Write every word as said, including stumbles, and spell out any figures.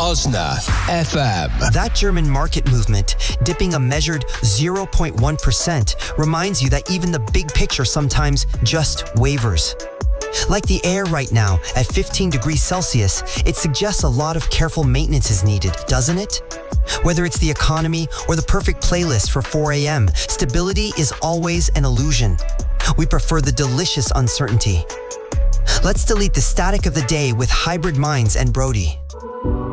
Osna F M. That German market movement, dipping a measured zero point one percent, reminds you that even the big picture sometimes just wavers. Like the air right now, at fifteen degrees Celsius, it suggests a lot of careful maintenance is needed, doesn't it? Whether it's the economy or the perfect playlist for four a.m., stability is always an illusion. We prefer the delicious uncertainty. Let's delete the static of the day with Hybrid Minds and Brody.